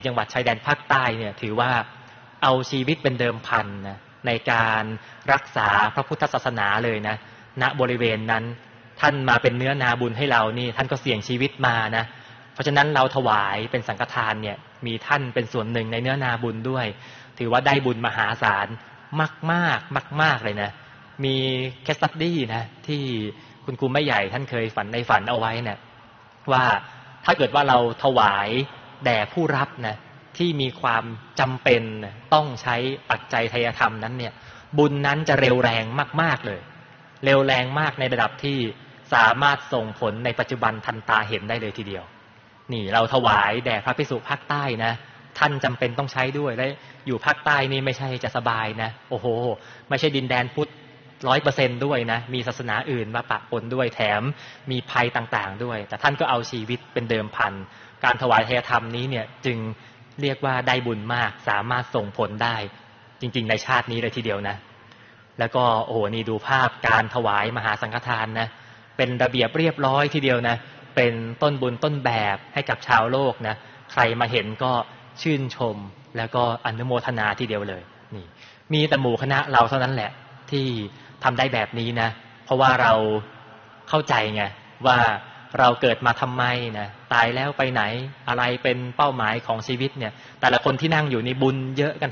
จังหวัดชายแดนภาคใต้เนี่ยถือว่าเอาชีวิตเป็นเดิมพันนะในการรักษาพระพุทธศาสนาเลยนะณบริเวณนั้นท่านมาเป็นเนื้อนาบุญให้เรานี่ท่านก็เสี่ยงชีวิตมานะเพราะฉะนั้นเราถวายเป็นสังฆทานเนี่ยมีท่านเป็นส่วนหนึ่งในเนื้อนาบุญด้วยถือว่าได้บุญมหาศาลมากเลยนะมีเคสตัดดี้นะที่คุณครูแม่ใหญ่ท่านเคยฝันเอาไว้เนี่ยว่าถ้าเกิดว่าเราถวายแด่ผู้รับนะที่มีความจำเป็นต้องใช้ปัจจัยไทยธรรมนั้นเนี่ยบุญนั้นจะเร็วแรงมากๆเลยเร็วแรงมากในระดับที่สามารถส่งผลในปัจจุบันทันตาเห็นได้เลยทีเดียวนี่เราถวายแด่พระภิกษุภาคใต้นะท่านจำเป็นต้องใช้ด้วยและอยู่ภาคใต้นี่ไม่ใช่จะสบายนะโอ้โหไม่ใช่ดินแดนพุทธ100%ด้วยนะมีศาสนาอื่นมาปะปนด้วยแถมมีภัยต่างๆด้วยแต่ท่านก็เอาชีวิตเป็นเดิมพันการถวายทายธรรมนี้เนี่ยจึงเรียกว่าได้บุญมากสามารถส่งผลได้จริงๆในชาตินี้เลยทีเดียวนะแล้วก็โอ้โหนี่ดูภาพการถวายมหาสังฆทานนะเป็นระเบียบเรียบร้อยทีเดียวนะเป็นต้นบุญต้นแบบให้กับชาวโลกนะใครมาเห็นก็ชื่นชมแล้วก็อนุโมทนาทีเดียวเลยนี่มีแต่หมู่คณะเราเท่านั้นแหละที่ทำได้แบบนี้นะเพราะว่าเราเข้าใจไงว่าเราเกิดมาทำไมนะตายแล้วไปไหนอะไรเป็นเป้าหมายของชีวิตเนี่ยแต่ละคนที่นั่งอยู่ในบุญเยอะกัน